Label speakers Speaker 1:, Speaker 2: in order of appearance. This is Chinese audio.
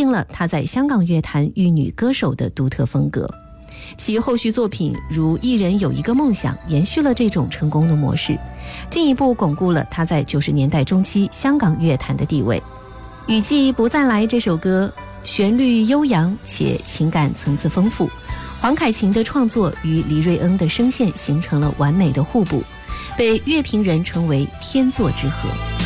Speaker 1: 定了他在香港乐坛玉女歌手的独特风格。其后续作品如《一人有一个梦想》延续了这种成功的模式，进一步巩固了他在90年代中期香港乐坛的地位。雨季不再来这首歌旋律悠扬且情感层次丰富，黄凯芹的创作与黎瑞恩的声线形成了完美的互补，被乐评人称为天作之合。